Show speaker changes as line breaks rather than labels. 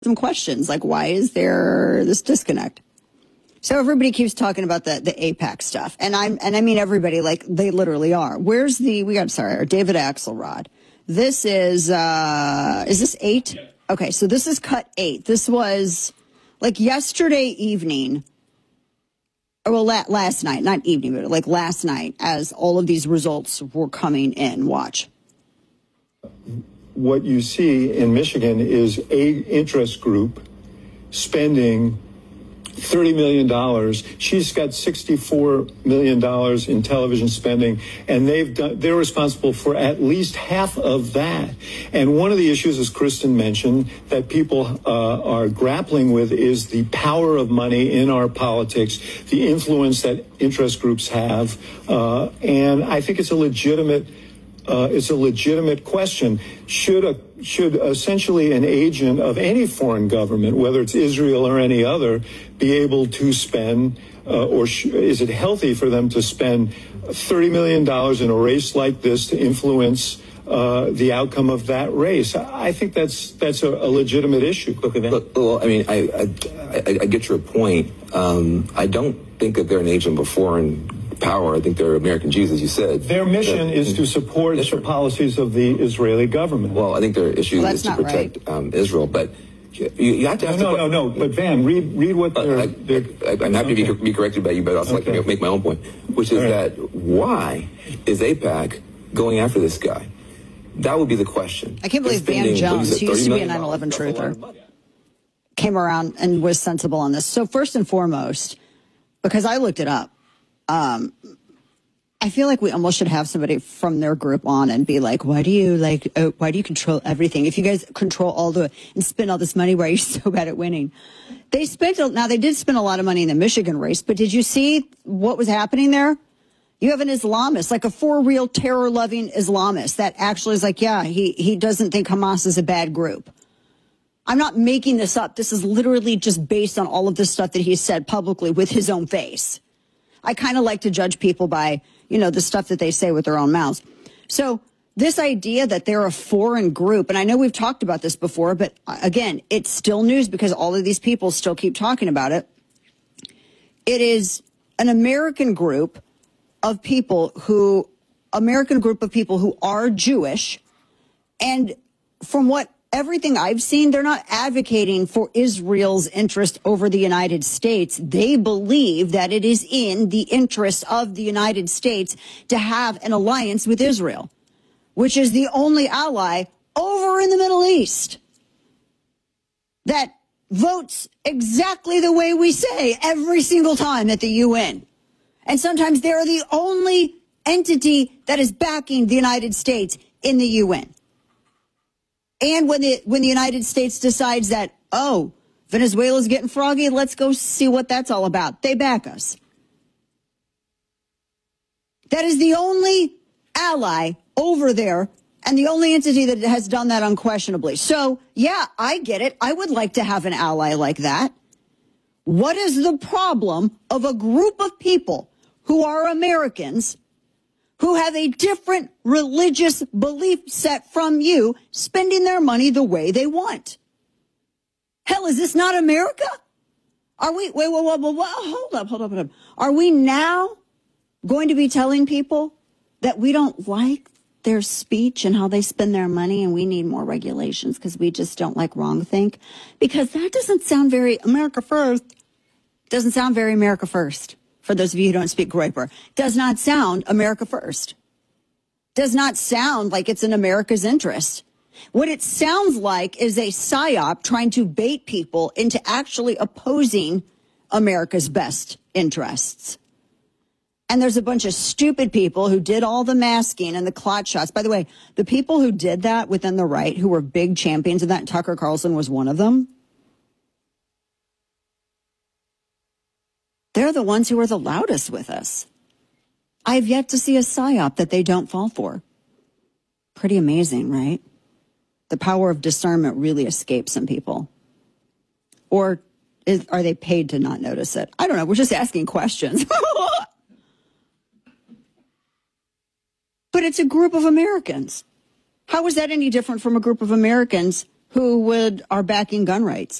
some questions, like why is there this disconnect? So everybody keeps talking about the AIPAC stuff, and I mean everybody, like they literally are. Where's David Axelrod. This is this 8? Okay, so this is cut 8. This was like yesterday evening, or well, last night, not evening, but like last night, as all of these results were coming in. Watch.
What you see in Michigan is a interest group spending $30 million. She's got $64 million in television spending, and they're responsible for at least half of that. And one of the issues, as Kristen mentioned, that people are grappling with is the power of money in our politics, the influence that interest groups have. And I think it's a legitimate question. Should essentially an agent of any foreign government, whether it's Israel or any other, be able to spend, is it healthy for them to spend $30 million in a race like this to influence the outcome of that race? I think that's a legitimate issue.
Well, I mean, I get your point. I don't think that they're an agent of foreign power. I think they're American Jews, as you said.
Their mission is to support the policies of the Israeli government.
Well, I think their issue is to protect Israel, but you have to have
No. But Van, read what
I'm happy to be corrected by you, but also like to make my own point, which is that why is AIPAC going after this guy? That would be the question.
I can't believe Van Jones, who used to be a 9/11 truther, came around and was sensible on this. So first and foremost, because I looked it up, I feel like we almost should have somebody from their group on and be like, why do you control everything? If you guys control and spend all this money, why are you so bad at winning? They did spend a lot of money in the Michigan race, but did you see what was happening there? You have an Islamist, like a for-real terror-loving Islamist that actually is like, yeah, he doesn't think Hamas is a bad group. I'm not making this up. This is literally just based on all of the stuff that he said publicly with his own face. I kind of like to judge people by, the stuff that they say with their own mouths. So this idea that they're a foreign group, and I know we've talked about this before, but again, it's still news because all of these people still keep talking about it. It is an American group of people who are Jewish. And from everything I've seen, they're not advocating for Israel's interest over the United States. They believe that it is in the interest of the United States to have an alliance with Israel, which is the only ally over in the Middle East that votes exactly the way we say every single time at the UN. And sometimes they're the only entity that is backing the United States in the UN. And when the United States decides that, Venezuela's getting froggy, let's go see what that's all about, they back us. That is the only ally over there and the only entity that has done that unquestionably. So, yeah, I get it. I would like to have an ally like that. What is the problem of a group of people who are Americans who have a different religious belief set from you, spending their money the way they want? Hell, is this not America? Are we, hold up. Are we now going to be telling people that we don't like their speech and how they spend their money and we need more regulations because we just don't like wrongthink? Because that doesn't sound very America first. Doesn't sound very America first. For those of you who don't speak Groyper, does not sound America first. Does not sound like it's in America's interest. What it sounds like is a psyop trying to bait people into actually opposing America's best interests. And there's a bunch of stupid people who did all the masking and the clot shots. By the way, the people who did that within the right, who were big champions of that, and Tucker Carlson was one of them, they're the ones who are the loudest with us. I've yet to see a psyop that they don't fall for. Pretty amazing, right? The power of discernment really escapes some people. Or are they paid to not notice it? I don't know. We're just asking questions. But it's a group of Americans. How is that any different from a group of Americans who are backing gun rights.